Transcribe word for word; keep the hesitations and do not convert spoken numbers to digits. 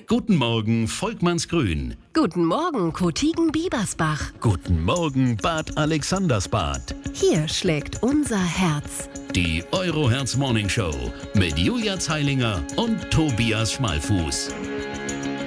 Guten Morgen, Volkmannsgrün. Guten Morgen, Kottigen-Biebersbach. Guten Morgen, Bad Alexandersbad. Hier schlägt unser Herz. Die Euroherz Morning Show mit Julia Zeilinger und Tobias Schmalfuß.